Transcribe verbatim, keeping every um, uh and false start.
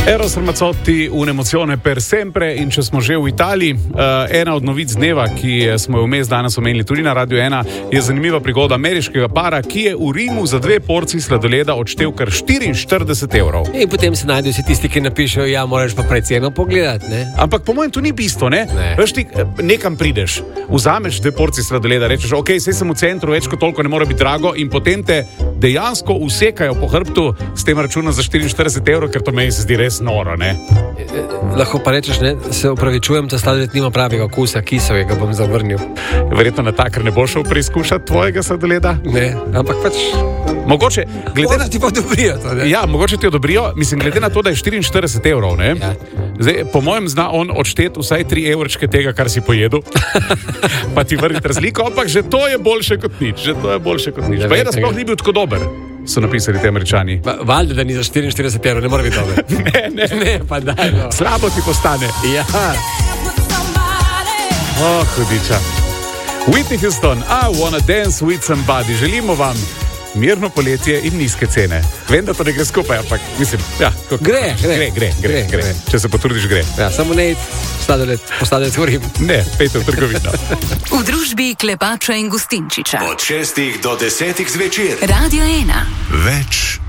Eros Ramazzotti, un'emozione per sempre. In če smo že v Italiji, uh, ena od novic dneva, ki smo jo vmes danes omenili tudi na Radio ena, je zanimiva prigoda ameriškega para, ki je v Rimu za dve porciji sladoleda odštel kar štiriinštirideset evrov. In potem se najdejo vsi tisti, ki napišejo, ja, moraš pa pred ceno pogledati, ne? Ampak po mojem to ni bistvo, ne? Ne. Veš ti, nekam prideš, vzameš dve porciji sladoleda, rečeš, ok, sej sem v centru, več kot toliko ne mora biti drago, in potem te dejansko usekajo po hrbtu s tem računom za štiriinštirideset evrov, ker to meni se zdi res noro, ne? Lahko pa rečeš, ne, se upravičujem, ta sladoled nima pravega okusa, kisovega bom zavrnil. Verjetno na tak, ker ne bo šel preizkušati tvojega sladoleda? Ne, ampak pač... Mogoče, glede na... ti pa odobrijo to, ne? Ja, mogoče ti odobrijo, mislim, glede na to, da je štiriinštirideset evrov, ne? Ja. Zdaj, po mojem zna on odšteti vsaj tri evrčke tega, kar si pojedel, pa ti vrniti razliko, ampak že to je boljše kot nič, že to je boljše kot nič. Pa je, da sploh ni bil tako dober, so napisali ti Američani. Valjda, da ni za štiriinštirideset evrov, ne mora biti dober. Ne, ne, ne, pa daj, no. Slabo ti postane. Ja. Oh, hudiča. Whitney Houston, I wanna dance with somebody. Želimo vam mirno poletje in nizke cene. Vem, da to ne gre skupaj, ampak mislim, ja. Kako, gre, gre, gre, gre, gre, gre, gre. Če se potrudiš, gre. Ja, samo ne sladoled, posladoled govorim. Ne, pejte v trgovino. V družbi Klepača in Gustinčiča. Od šestih do desetih zvečer. Radio ena. Več